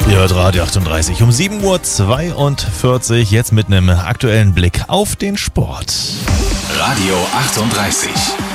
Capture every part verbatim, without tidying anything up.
Ihr hört Radio achtunddreißig um sieben Uhr zweiundvierzig, jetzt mit einem aktuellen Blick auf den Sport. Radio achtunddreißig,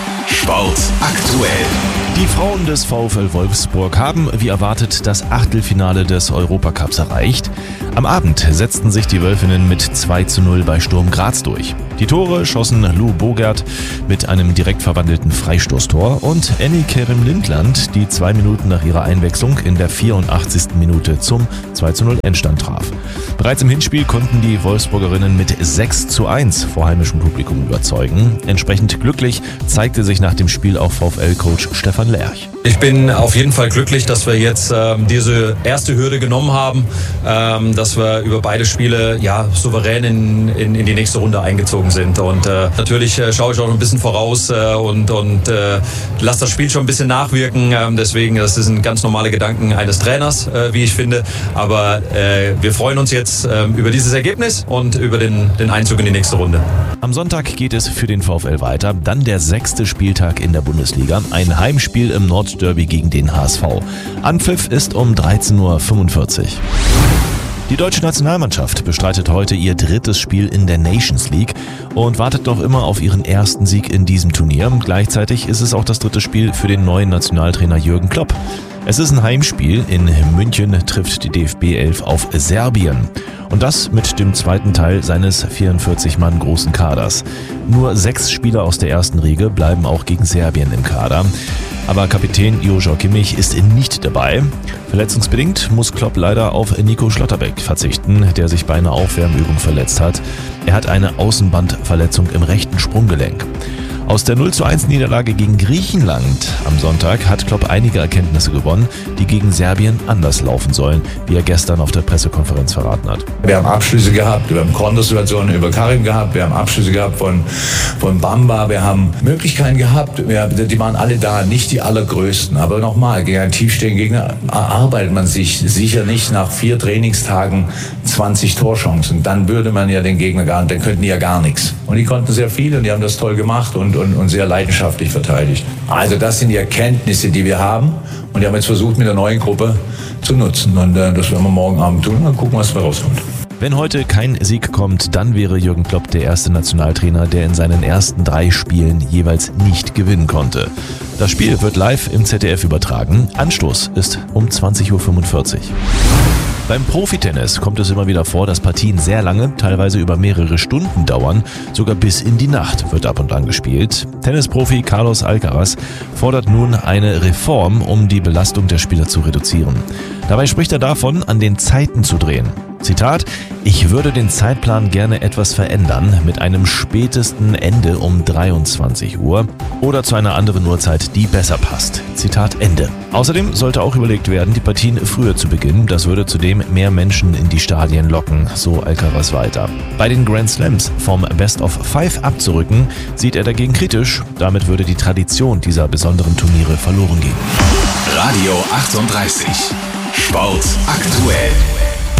Sport aktuell. Die Frauen des VfL Wolfsburg haben, wie erwartet, das Achtelfinale des Europacups erreicht. Am Abend setzten sich die Wölfinnen mit zwei zu null bei Sturm Graz durch. Die Tore schossen Lou Bogert mit einem direkt verwandelten Freistoßtor und Annie Kerem-Lindland, die zwei Minuten nach ihrer Einwechslung in der vierundachtzigsten Minute zum zwei zu null Endstand traf. Bereits im Hinspiel konnten die Wolfsburgerinnen mit sechs zu eins vor heimischem Publikum überzeugen. Entsprechend glücklich zeigte sich nach dem Spiel auch VfL-Coach Stefan Lerch. Ich bin auf jeden Fall glücklich, dass wir jetzt ähm, diese erste Hürde genommen haben, ähm, dass wir über beide Spiele ja souverän in, in, in die nächste Runde eingezogen sind. Und äh, natürlich äh, schaue ich auch noch ein bisschen voraus äh, und, und äh, lasse das Spiel schon ein bisschen nachwirken. Ähm, deswegen, das sind ganz normale Gedanken eines Trainers, äh, wie ich finde. Aber äh, wir freuen uns jetzt äh, über dieses Ergebnis und über den, den Einzug in die nächste Runde. Am Sonntag geht es für den VfL weiter. Dann der sechste Spieltag in der Bundesliga. Ein Heimspiel im Nordderby gegen den H S V. Anpfiff ist um dreizehn Uhr fünfundvierzig. Die deutsche Nationalmannschaft bestreitet heute ihr drittes Spiel in der Nations League und wartet noch immer auf ihren ersten Sieg in diesem Turnier. Gleichzeitig ist es auch das dritte Spiel für den neuen Nationaltrainer Jürgen Klopp. Es ist ein Heimspiel. In München trifft die D F B elf auf Serbien. Und das mit dem zweiten Teil seines vierundvierzig Mann großen Kaders. Nur sechs Spieler aus der ersten Riege bleiben auch gegen Serbien im Kader. Aber Kapitän Joshua Kimmich ist nicht dabei. Verletzungsbedingt muss Klopp leider auf Nico Schlotterbeck verzichten, der sich bei einer Aufwärmübung verletzt hat. Er hat eine Außenbandverletzung im rechten Sprunggelenk. Aus der null zu eins Niederlage gegen Griechenland am Sonntag hat Klopp einige Erkenntnisse gewonnen, die gegen Serbien anders laufen sollen, wie er gestern auf der Pressekonferenz verraten hat. Wir haben Abschlüsse gehabt, wir haben Kontersituationen über Karim gehabt, wir haben Abschlüsse gehabt von, von Bamba, wir haben Möglichkeiten gehabt, wir, die waren alle da, nicht die allergrößten. Aber nochmal, gegen einen tiefstehenden Gegner erarbeitet man sich sicher nicht nach vier Trainingstagen zwanzig Torchancen. Dann würde man ja den Gegner gar nicht, dann könnten die ja gar nichts. Und die konnten sehr viel und die haben das toll gemacht und Und, und sehr leidenschaftlich verteidigt. Also das sind die Erkenntnisse, die wir haben. Und die haben jetzt versucht, mit der neuen Gruppe zu nutzen. Und äh, das werden wir morgen Abend tun und dann gucken, was da rauskommt. Wenn heute kein Sieg kommt, dann wäre Jürgen Klopp der erste Nationaltrainer, der in seinen ersten drei Spielen jeweils nicht gewinnen konnte. Das Spiel wird live im Z D F übertragen. Anstoß ist um zwanzig Uhr fünfundvierzig. Beim Profitennis kommt es immer wieder vor, dass Partien sehr lange, teilweise über mehrere Stunden dauern. Sogar bis in die Nacht wird ab und an gespielt. Tennisprofi Carlos Alcaraz fordert nun eine Reform, um die Belastung der Spieler zu reduzieren. Dabei spricht er davon, an den Zeiten zu drehen. Zitat: Ich würde den Zeitplan gerne etwas verändern, mit einem spätesten Ende um dreiundzwanzig Uhr oder zu einer anderen Uhrzeit, die besser passt. Zitat Ende. Außerdem sollte auch überlegt werden, die Partien früher zu beginnen. Das würde zudem mehr Menschen in die Stadien locken, so Alcaraz weiter. Bei den Grand Slams vom Best of Five abzurücken, sieht er dagegen kritisch. Damit würde die Tradition dieser besonderen Turniere verloren gehen. Radio achtunddreißig, Sport aktuell.